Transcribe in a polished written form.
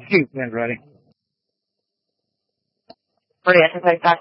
Shoot, man, ready. Ready, I can take that.